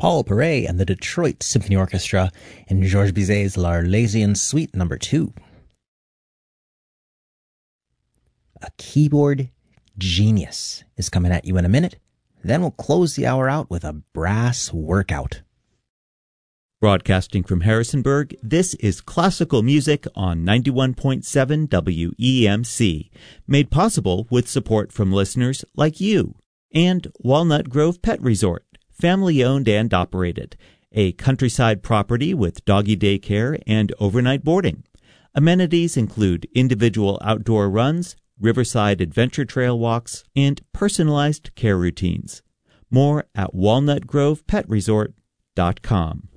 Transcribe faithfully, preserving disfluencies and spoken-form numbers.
Paul Perret and the Detroit Symphony Orchestra in Georges Bizet's L'Arlésienne Suite number two. A keyboard genius is coming at you in a minute. Then we'll close the hour out with a brass workout. Broadcasting from Harrisonburg, this is Classical Music on ninety-one point seven W E M C, made possible with support from listeners like you. And Walnut Grove Pet Resort, family-owned and operated, a countryside property with doggy daycare and overnight boarding. Amenities include individual outdoor runs, riverside adventure trail walks, and personalized care routines. More at walnut grove pet resort dot com.